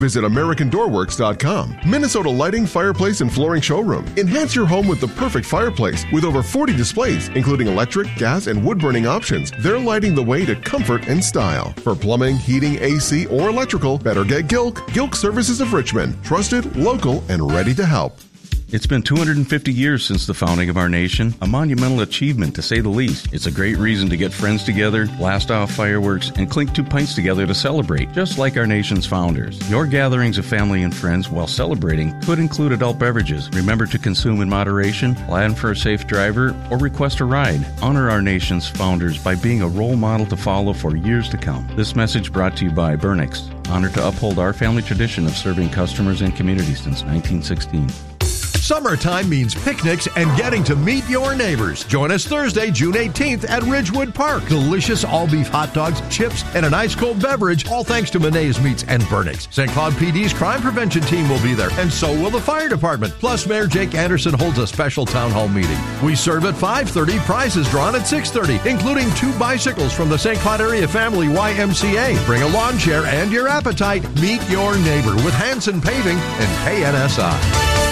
Visit AmericanDoorWorks.com. Minnesota Lighting, Fireplace, and Flooring Showroom. Enhance your home with the perfect fireplace with over 40 displays, including electric, gas, and wood-burning options. They're lighting the way to comfort and style. For plumbing, heating, AC, or electrical, better get Gilk. Gilk Services of Richmond. Trusted, local, and ready to help. It's been 250 years since the founding of our nation, a monumental achievement to say the least. It's a great reason to get friends together, blast off fireworks, and clink 2 pints together to celebrate, just like our nation's founders. Your gatherings of family and friends while celebrating could include adult beverages. Remember to consume in moderation, plan for a safe driver, or request a ride. Honor our nation's founders by being a role model to follow for years to come. This message brought to you by Bernix, honored to uphold our family tradition of serving customers and communities since 1916. Summertime means picnics and getting to meet your neighbors. Join us Thursday, June 18th at Ridgewood Park. Delicious all-beef hot dogs, chips, and an ice-cold beverage, all thanks to Monet's Meats and Bernix. St. Cloud PD's crime prevention team will be there, and so will the fire department. Plus, Mayor Jake Anderson holds a special town hall meeting. We serve at 5:30, prizes drawn at 6:30, including 2 bicycles from the St. Cloud Area Family YMCA. Bring a lawn chair and your appetite. Meet your neighbor with Hanson Paving and KNSI.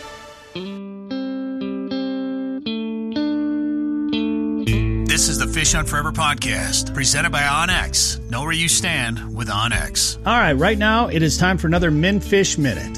This is the Fish Hunt Forever podcast, presented by OnX. Know where you stand with OnX. All right, right now it is time for another MinFish Minute.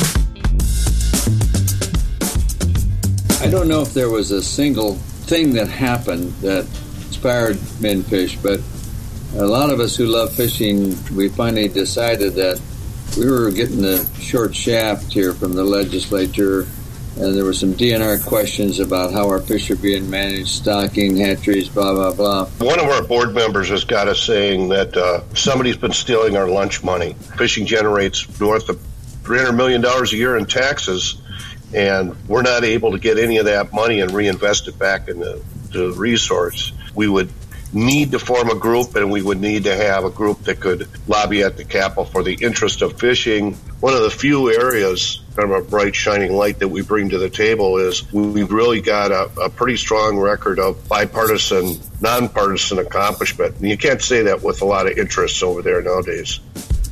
I don't know if there was a single thing that happened that inspired MinFish, but a lot of us who love fishing, we finally decided that we were getting a short shaft here from the legislature. And there were some DNR questions about how our fish are being managed, stocking, hatcheries, blah, blah, blah. One of our board members has got us saying that somebody's been stealing our lunch money. Fishing generates north of $300 million a year in taxes, and we're not able to get any of that money and reinvest it back in the resource. We would need to form a group, and we would need to have a group that could lobby at the Capitol for the interest of fishing. One of the few areas, kind of a bright shining light that we bring to the table is we've really got a pretty strong record of bipartisan, nonpartisan accomplishment. And you can't say that with a lot of interests over there nowadays.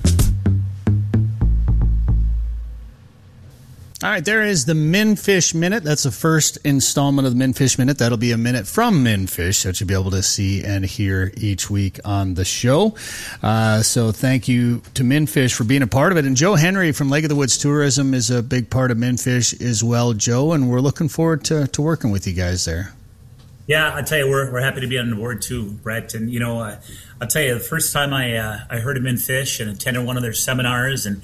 All right, there is the MinFish Minute. That's the first installment of the MinFish Minute. That'll be a minute from MinFish that you'll be able to see and hear each week on the show. So thank you to MinFish for being a part of it. And Joe Henry from Lake of the Woods Tourism is a big part of MinFish as well, Joe, and we're looking forward to working with you guys there. Yeah, I'll tell you, we're happy to be on the board too, Brett. And, you know, I'll tell you, the first time I heard of MinFish and attended one of their seminars and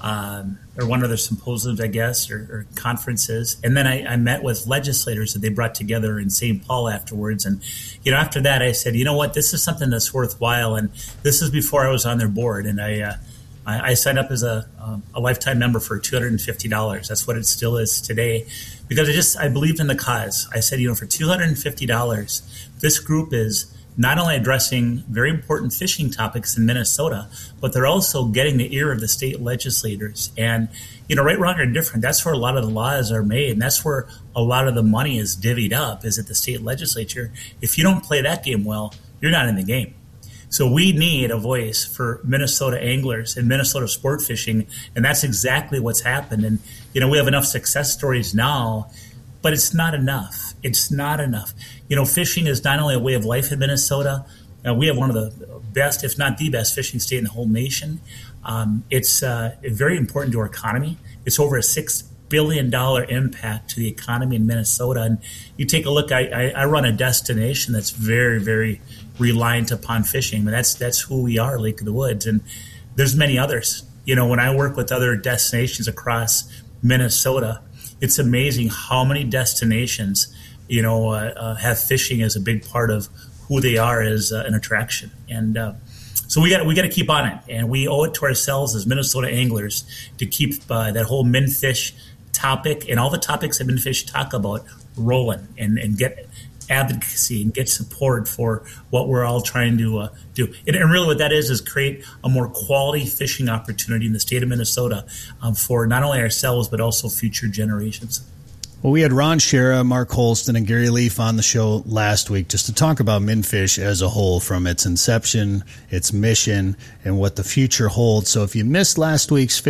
or one of their symposiums, I guess, or conferences. And then I met with legislators that they brought together in St. Paul afterwards. And, you know, after that, I said, you know what, this is something that's worthwhile. And this is before I was on their board. And I signed up as a lifetime member for $250. That's what it still is today. Because I believed in the cause. I said, you know, for $250, this group is not only addressing very important fishing topics in Minnesota, but they're also getting the ear of the state legislators. And, you know, right, wrong, or indifferent, that's where a lot of the laws are made. And that's where a lot of the money is divvied up, is at the state legislature. If you don't play that game well, you're not in the game. So we need a voice for Minnesota anglers and Minnesota sport fishing. And that's exactly what's happened. And, you know, we have enough success stories now, but it's not enough. It's not enough. You know, fishing is not only a way of life in Minnesota. We have one of the best, if not the best, fishing state in the whole nation. It's very important to our economy. It's over a $6 billion impact to the economy in Minnesota. And you take a look, I run a destination that's very, very reliant upon fishing. And that's who we are, Lake of the Woods. And there's many others. You know, when I work with other destinations across Minnesota, it's amazing how many destinations, you know, have fishing as a big part of who they are as an attraction. And so we got to keep on it, and we owe it to ourselves as Minnesota anglers to keep that whole MinFish topic and all the topics that MinFish talk about rolling and get advocacy and get support for what we're all trying to do. And really what that is create a more quality fishing opportunity in the state of Minnesota for not only ourselves but also future generations. Well, we had Ron Schara, Mark Holston, and Gary Leaf on the show last week just to talk about MnFish as a whole, from its inception, its mission, and what the future holds. So if you missed last week's